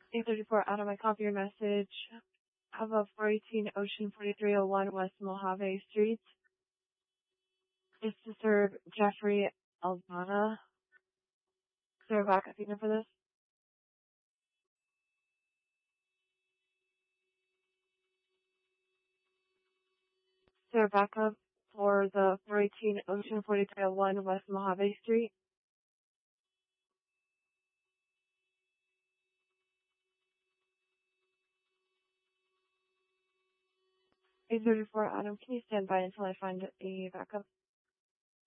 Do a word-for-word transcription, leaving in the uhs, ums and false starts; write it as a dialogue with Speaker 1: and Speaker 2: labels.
Speaker 1: eight thirty-four, Adam, I copy your message. Have a four eighteen Ocean forty-three oh one West Mojave Street. It's to serve Jeffrey Aldana. Is there a backup unit for this? Is there a backup for the four eighteen Ocean forty-three oh one West Mojave Street? eight thirty-four, Adam, can you stand by until I find a backup?